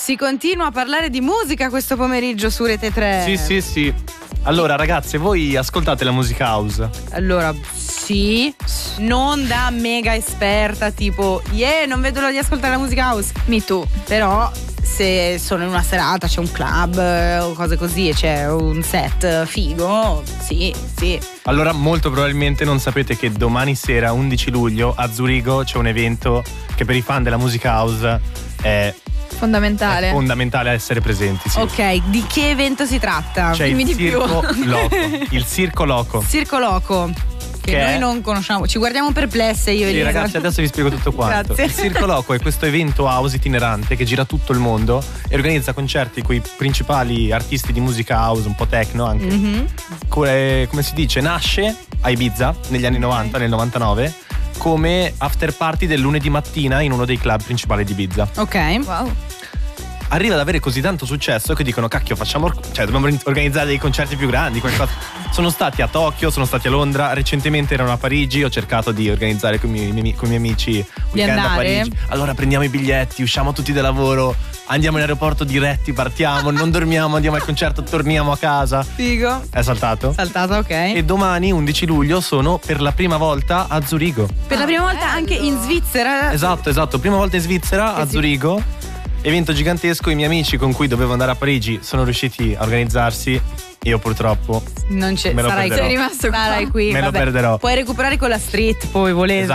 Si continua a parlare di musica questo pomeriggio su Rete 3. Sì. Allora ragazze, voi ascoltate la musica house? Allora, sì, non da mega esperta, tipo, non vedo l'ora di ascoltare la musica house. Me too. Però se sono in una serata, c'è un club o cose così e c'è un set figo, sì. Allora molto probabilmente non sapete che domani sera 11 luglio a Zurigo c'è un evento che per i fan della musica house è fondamentale essere presenti, sì. Ok, di che evento si tratta? C'è Dimmi il di Circo più. Loco. Il Circo Loco. Circo Loco, che noi non conosciamo, ci guardiamo perplesse io e Sì, Elisa. ragazzi, adesso vi spiego tutto quanto. Grazie. Il Circo Loco è questo evento house itinerante che gira tutto il mondo e organizza concerti con i principali artisti di musica house, un po' techno anche. Mm-hmm. Come si dice, nasce a Ibiza negli anni 90, nel 99, come after party del lunedì mattina in uno dei club principali di Ibiza. Ok. Wow. Arriva ad avere così tanto successo che dicono cacchio, dobbiamo organizzare dei concerti più grandi, qualcosa. Sono stati a Tokyo, sono stati a Londra, recentemente erano a Parigi, ho cercato di organizzare con i miei amici weekend a Parigi. Allora prendiamo i biglietti, usciamo tutti da lavoro, andiamo in aeroporto diretti, partiamo, non dormiamo, andiamo al concerto, torniamo a casa. Figo. È saltato? Saltato, ok. E domani 11 luglio sono per la prima volta a Zurigo. Per la prima volta anche in Svizzera. Esatto, prima volta in Svizzera, a Zurigo. Evento gigantesco, i miei amici con cui dovevo andare a Parigi sono riusciti a organizzarsi. Io purtroppo non c'è, me lo sarai perderò. sei rimasto qua. Sarai qui. Me lo perderò. Puoi recuperare con la street poi volendo.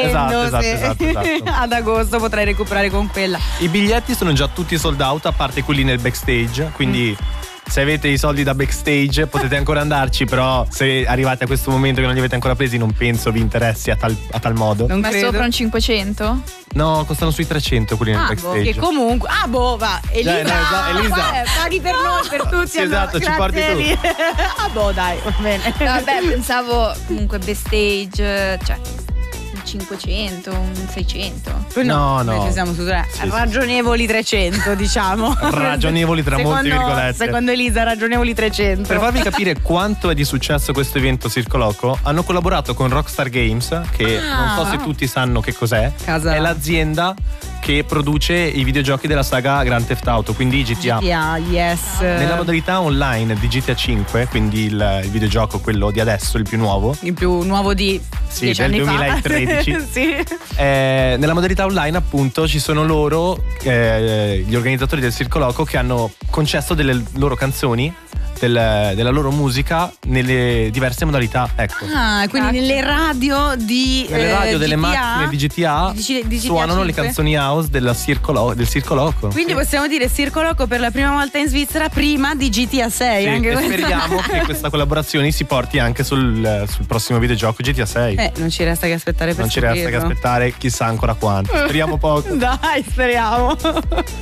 Esatto. Ad agosto potrai recuperare con quella. I biglietti sono già tutti sold out, a parte quelli nel backstage, quindi se avete i soldi da backstage potete ancora andarci, però se arrivate a questo momento che non li avete ancora presi non penso vi interessi a tal modo. Non Ma credo. sopra un 500? No, costano sui 300 quelli nel backstage. Che comunque va Elisa, Elisa. paghi per noi, per tutti. Sì, esatto, ci porti tu. Dai, va bene. Vabbè, pensavo comunque backstage, cioè un 500, un 600. No. Noi ci siamo su ragionevoli 300, diciamo. Ragionevoli tra molti virgolette. Secondo Elisa, ragionevoli 300. Per farvi capire quanto è di successo questo evento Circo Loco, hanno collaborato con Rockstar Games, che non so se tutti sanno che cos'è. È l'azienda che produce i videogiochi della saga Grand Theft Auto, quindi GTA. Yes. Nella modalità online di GTA 5, quindi il videogioco quello di adesso, il più nuovo. Il più nuovo di 10 del anni 2013. fa. Sì. Nella modalità online appunto ci sono loro, gli organizzatori del Circo Loco, che hanno concesso delle loro canzoni, della loro musica nelle diverse modalità, ecco. Quindi nelle radio delle GTA, macchine di GTA, di GTA suonano 5. le canzoni house del Circo Loco. Quindi possiamo dire Circo Loco per la prima volta in Svizzera prima di GTA 6. Sì, anche e questo. speriamo che questa collaborazione si porti anche sul prossimo videogioco GTA 6. Non ci resta che aspettare per Non ci resta che scoprirlo. aspettare chissà ancora quanto. Speriamo poco. Dai, speriamo.